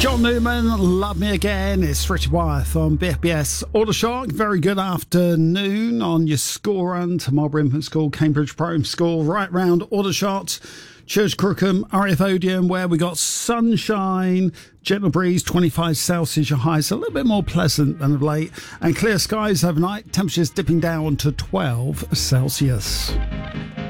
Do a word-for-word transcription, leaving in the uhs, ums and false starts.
John Newman, Love Me Again. It's Richard Wyeth on B F B S Aldershot. Very good afternoon on your school run to Marlborough Infant School, Cambridge Primary School, right round Aldershot, Church Crookham, R A F Odeon, where we got sunshine, gentle breeze, twenty-five Celsius your high, so a little bit more pleasant than of late, and clear skies overnight, temperatures dipping down to twelve Celsius.